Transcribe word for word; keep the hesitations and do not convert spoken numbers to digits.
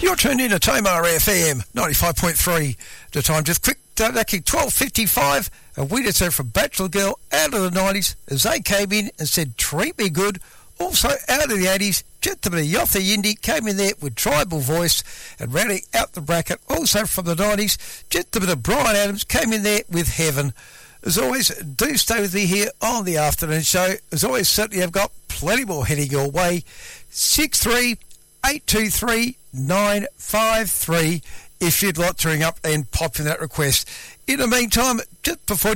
You're tuned in to Tamar F M, ninety-five point three. The time just quick, actually twelve fifty-five, and we just heard from Bachelor Girl out of the nineties as they came in and said, treat me good. Also out of the eighties, Gentleman Yotha Yindi came in there with Tribal Voice, and rounding out the bracket, also from the nineties, Gentleman Brian Adams came in there with Heaven. As always, do stay with me here on the afternoon show. As always, certainly I've got plenty more heading your way. six three eight two three nine five three if you'd like to ring up and pop in that request. In the meantime, just before